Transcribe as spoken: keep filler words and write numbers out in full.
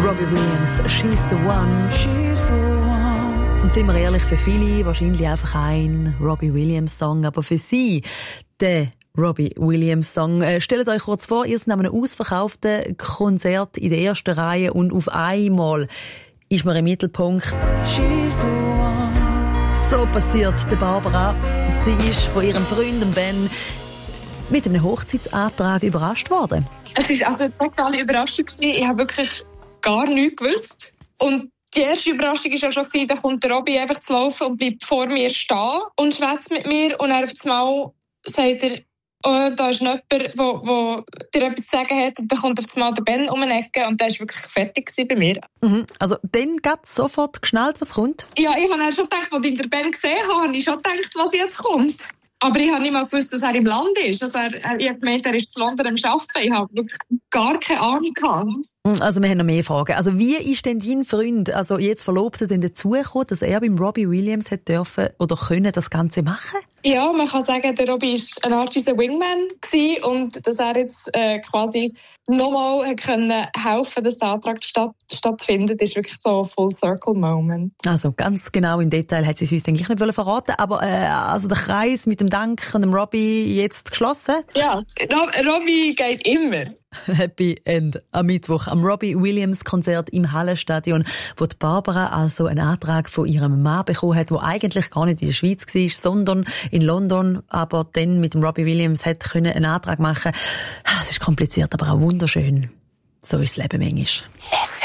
Robbie Williams, She's the One. She's the one. Und sind wir ehrlich, für viele wahrscheinlich einfach ein Robbie Williams Song, aber für sie der Robbie Williams Song. Äh, stellt euch kurz vor, ihr seid an einem ausverkauften Konzert in der ersten Reihe und auf einmal ist man im Mittelpunkt. She's the one. So passiert der Barbara. Sie ist von ihrem Freund Ben mit einem Hochzeitsantrag überrascht worden. Es war also eine totale Überraschung. Ich habe wirklich gar nichts gewusst. Und die erste Überraschung war auch schon, da kommt der Robbie einfach zu laufen und bleibt vor mir stehen und schwätzt mit mir. Und dann auf einmal sagt er, oh, da ist jemand, der dir etwas zu sagen hat. Und dann kommt auf einmal der Ben um eine Ecke und der war wirklich fertig bei mir. Mhm. Also dann hat es sofort geschnallt, was kommt? Ja, ich habe schon gedacht, als ich den Ben gesehen habe, habe ich schon gedacht, was jetzt kommt. Aber ich habe nicht mal gewusst, dass er im Land ist. Also er, er, ich habe gemeint, er ist in London am Arbeiten. Ich habe wirklich gar keine Ahnung gehabt. Also wir haben noch mehr Fragen. Also wie ist denn dein Freund, also jetzt Verlobter, denn dazugekommen, dass er beim Robbie Williams hat dürfen oder können das Ganze machen? Ja, man kann sagen, der Robbie war eine Art unser Wingman gewesen und dass er jetzt äh, quasi nochmal können helfen, dass der Antrag statt, stattfindet, ist wirklich so ein Full-Circle-Moment. Also ganz genau im Detail hat sie es uns eigentlich nicht verraten, aber äh, also der Kreis mit dem Dank an dem Robbie jetzt geschlossen? Ja, Robbie geht immer. Happy End am Mittwoch am Robbie Williams Konzert im Hallenstadion, wo die Barbara also einen Antrag von ihrem Mann bekommen hat, der eigentlich gar nicht in der Schweiz war, sondern in London, aber dann mit dem Robbie Williams hat können einen Antrag machen. Es ist kompliziert, aber auch wunderschön. So ist das Leben manchmal.